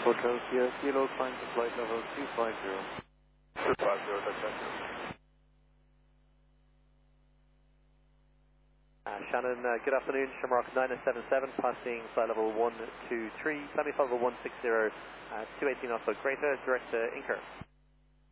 Hotel Sierra Kilo, climb to flight level 250. 250, that's it. Shannon, good afternoon. Shamrock 977, passing flight level 123, climbing flight level 160, 218 knots, greater, direct to Inker.